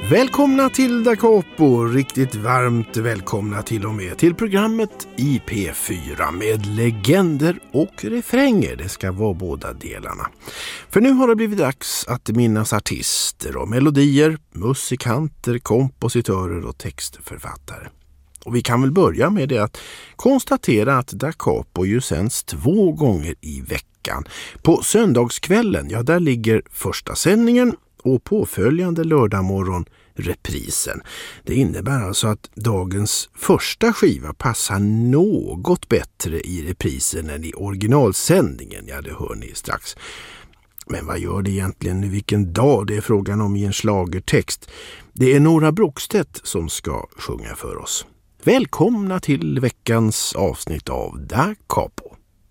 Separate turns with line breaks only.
Välkomna till Da Capo, riktigt varmt välkomna till och med till programmet i P4 med legender och refränger. Det ska vara båda delarna. För nu har det blivit dags att minnas artister och melodier, musikanter, kompositörer och textförfattare. Och vi kan väl börja med det att konstatera att Da Capo ju sänds 2 gånger i veckan. På söndagskvällen, ja där ligger första sändningen och påföljande lördagmorgon reprisen. Det innebär alltså att dagens första skiva passar något bättre i reprisen än i originalsändningen. Ja, det hör ni strax. Men vad gör det egentligen nu vilken dag det är frågan om i en schlagertext? Det är Nora Brokstedt som ska sjunga för oss. Välkomna till veckans avsnitt av Da Capo.